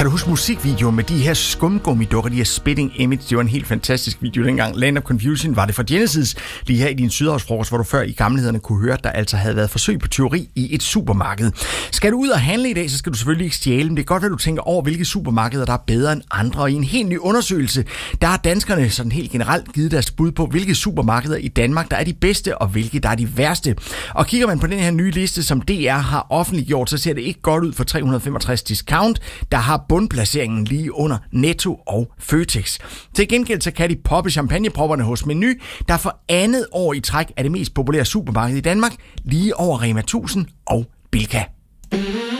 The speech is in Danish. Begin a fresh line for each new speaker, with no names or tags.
Kan du huske musikvideoer med de her skumgummidukker, de her spitting image? Det var en helt fantastisk video dengang. Land of Confusion var det fra Genesis, lige her i din sydhavsfrokost, hvor du før i gamlehederne kunne høre, at der altså havde været forsøg på tyveri i et supermarked. Skal du ud og handle i dag, så skal du selvfølgelig ikke stjæle, men det er godt, at du tænker over, hvilke supermarkeder, der er bedre end andre. Og i en helt ny undersøgelse, der har danskerne sådan helt generelt givet deres bud på, hvilke supermarkeder i Danmark, der er de bedste, og hvilke der er de værste. Og kigger man på den her nye liste, som DR har offentliggjort, så ser det ikke godt ud for 365 Discount, der har bundplaceringen lige under Netto og Føtex. Til gengæld så kan de poppe champagnepropperne hos Meny, der for andet år i træk er det mest populære supermarked i Danmark, lige over Rema 1000 og Bilka.